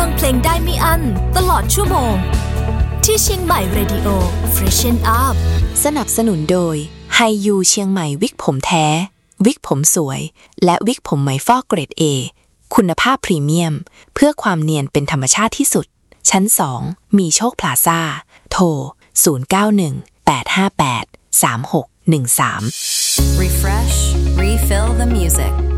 ฟังเพลงได้ไม่อั้นตลอดชั่วโมงที่เชียงใหม่เรดิโอ Freshen Up สนับสนุนโดยไฮยูเชียงใหม่วิกผมแท้วิกผมสวยและวิกผมไหมฟอกเกรด A คุณภาพพรีเมียมเพื่อความเนียนเป็นธรรมชาติที่สุดชั้น2มีโชคพลาซ่าโทร0918583613 Refresh, refill the music